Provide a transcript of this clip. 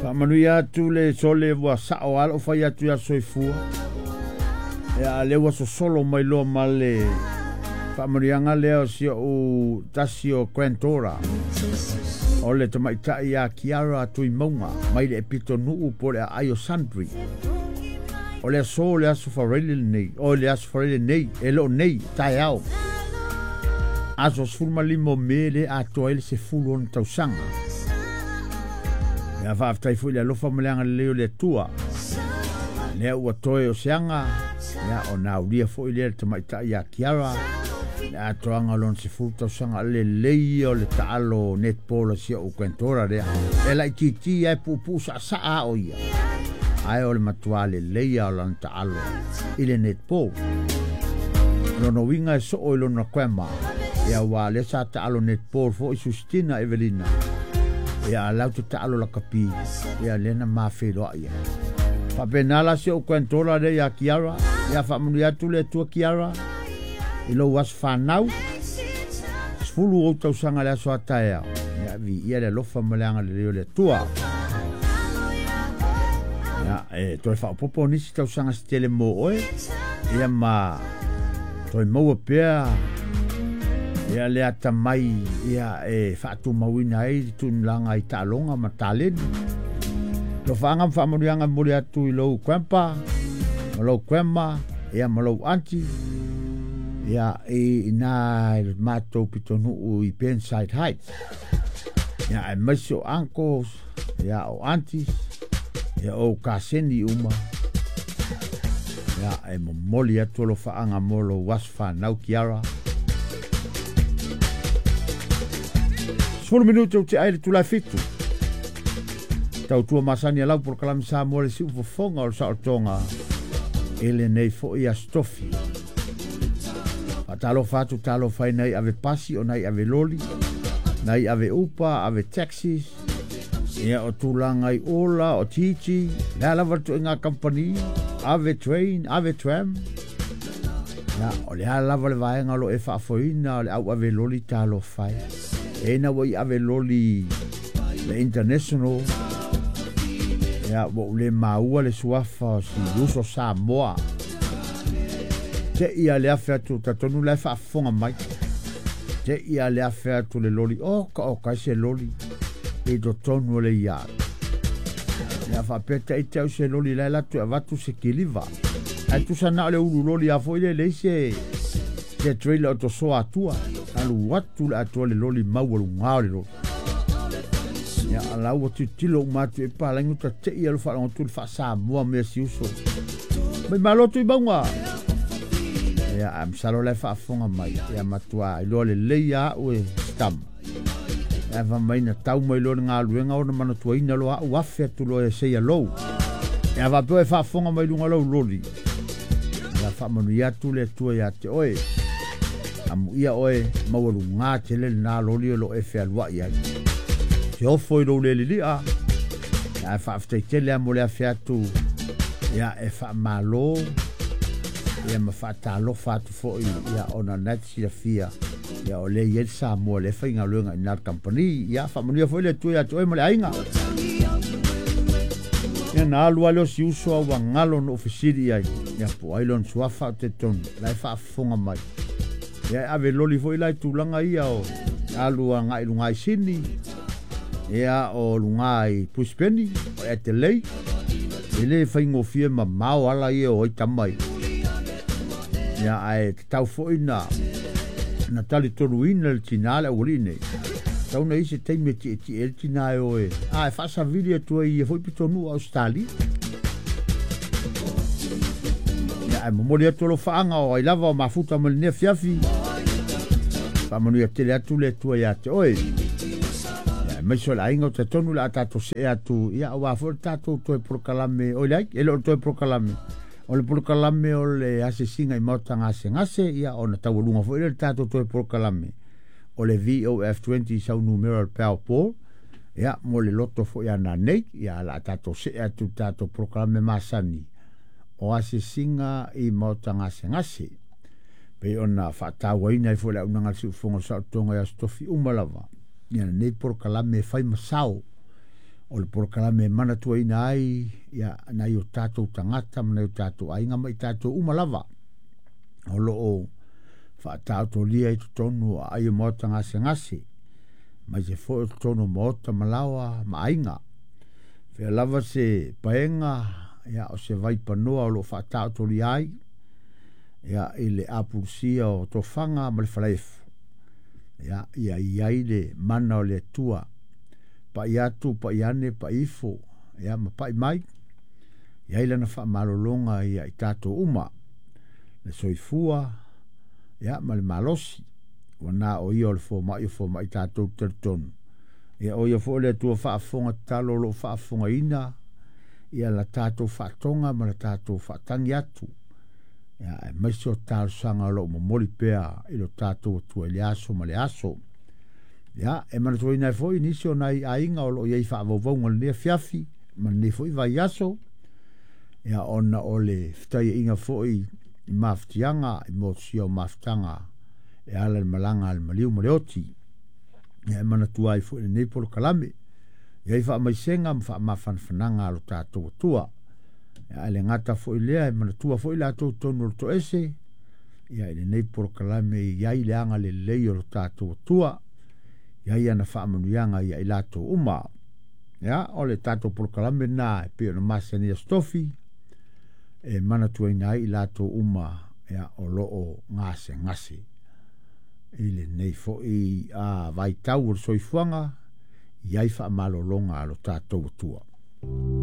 Whamanuia atu le sole wa sao ala o whai atu ya soifua. Ea lewa so solo mai loa ma le whamarianga leo si o tasi o Kwentora. O le tamaitai a Kiara atu I maunga mai le epito nuu po le a Ayo Sandri. O le so le aso wharele nei, o le aso wharele nei, e lo nei, tai au. Aso sfulma limo me le atoa ele se fulu on tausanga. Ia whaaftai fui le alofa maleanga leo le tua. Lea ua toe o seanga. Ia o nauria fui le tamaitai a Kiara. Ia toanga lon se fulu tausanga le lei o le taalo netball si o Kwentora rea. E la ititi ai pupu sa saa o ia. Ai o le matua le lei o lan taalo. Ile netball. Lono winga e so o ilona kwema. Ia wa le sa taalo netball fo isustina Evelina. Ia lau te taalo la kapi. Ia lena mawhiroa ia. Whapenala se o Kwentora re ia Kiara. Ia whamuni atu le tua Kiara. Ilo was whanau. Sfulu o tausanga le aso atai au. Ia vi ia le lofa maleanga le reo le tua. Ia toi whaopopo nisi tausanga si tele mo oe. Ia ma toi maua pea. Ia le ata mai ia whaatu mawina ei tunlanga I talonga ma taleni. Lo whaanga whamurianga muri atu I lau kwempa, ma lau kwema, ia ma lau anti. Ia ina matou pitonu I Penside Heights. Ia maisi o uncles, ia o aunties, ia o kaseni uma. Ia momoli atu lo whaanga molo wasfa nau Kiara. 10 minuto o te aere tula fitu. Tau tua masani alau por kalami sa mo le si ufofonga o sa o tonga. Ele nei fo I a stofi. Talo fatu talo fai nei ave pasi o nei ave loli. Nei ave upa, ave taxis. Ia o tulanga I ola, o titi. Lea lava tu inga company. Ave train, ave tram. Ia o lea lava le vaenga lo e whaafoina. Le au ave loli talo fai. Ena wai ave loli le international. Ia wo le maua le suafa si uso Samoa. Te ia le afe atu tatonu le whaafonga mai. Te ia le afe atu le loli. O kai se loli. E do tonu le ia. Ia whapeta I te au se loli le latu a watu se kiliva. Ai tu sana le ulu loli a foi le se trailer o to so atua. Alu watu le atua le loli maualu ngao le loli. Ia alau atu tilo umatu e palangu ta te ia lu whaangotu le whaasa mua mea si uso. Mai malotu I maunga. Ia amsalo le whaafonga mai. Ia matua I loa le leia ue stam. Ia whamaina tau mai loa ngā luenga o na manatua ina loa uafe atu loa e seia lou. Ia wapeo e whaafonga mai lunga lau loli. Ia whamanu iatu le tua ia te oe. Amu ia oe mawalu ngā te le nā loli lo e whea lua ia. Se ofo I lo le lilia. Ia e whaaftei te lea mo lea whea tu. Ia e whaamalo. Ia ma whaatalo whaatu fo ia ona nati si la fia. Ia o le iel sa mua le whainga luenga I nār company. Ia whaamanuia fo le tu ia te oe mo le ainga. Ia nā alua leo si uso au ngalo no ofisiri ai. Ia po ailon suafa o te tonu. Lai whaafonga mai. Ia ave loli fo ilai tūlanga ia o alua ngai lungai sini. Ia o lungai puspeni. O e te lei. Ele whaingo fie ma mau ala ia o itamai. Ia ai te tau fo ina. Na tali toru ina le tinale o line. Tau na isi teime ti el tina e oe. E whasa vili atua I e fo pitonu Australia. Ia ai momori atu lo whaanga o ai lava o mafuta malinea fiafi. Whamanu ia tele atu le tua ia te oe. Ia maiso la inga o te tonu la atato se atu. Ia o wafo le tato toe prokalame. O lai, ele o toe prokalame. O le prokalame o le ase singa I mauta ngase. Ia o na tawalunga fo ele tato toe prokalame. O le VOF20 sau numeral Powerpool. Ia mo le loto fo ia nanei. Ia la atato se atu tato prokalame masani. O ase singa I mauta ngase. Pe ona whaatawa ina I fo le unanga si ufonga sa tonga ia stofi umalava. Ia nei prokalame fai masao. o le porokalame mana tua ina ai, ia nai o tātou tangata, mana o tātou ainga mai tātou umalava. O loo whaatau to lia i tonu a ai o mota ngase, mai se fo o tonu mota malawa ma ainga. Whea lava se paenga, ia o se vai panoa o lo whaatau to lia ai, ia i le apursia o tofanga ma le whalefu. Ia iai le mana o le tua, pa iatu, pa iane, pa ifo, ia ma pa mai, ia ilana wha malolonga ia i tātou uma, le soifua, ia ma le malosi, wana o ia o le fo mai tātou teritonu. Ia o ia fo le tua whaafonga talo lo whaafonga ina, ia la tātou whaatonga ma la tātou whaatangi atu. Ia e maisi o tālu sanga lo momoli pea ilo tātou tua le aso ma le aso. Ia, e mana toi nai foi nisi o nai ainga o lo iei whaavauvaunga le nea fiafi, mana ne foi vai aso. Ia ona o le fitai inga foi i maftianga, i motia o maftanga, e ala le malanga al maliu maleoti. Ia e mana tuai foi le neipolo kalame. Iei wha maisenga ma wha mafanfananga alo tātou tua. Ia le ngata foi lea, e mana tua foi la tau tonu lo to ese. Ia le neipolo kalame iai le anga le leio lo tātou tua. Ia ia na whaamanuianga ia i lato uma. Ia, o le tātou polokalame nā e peo na masani a stofi, e mana tuaina i lato uma, ia o loo ngase. I le nei fo i a vai tau o soifuanga, ia i whaamalolonga lo tātou tua.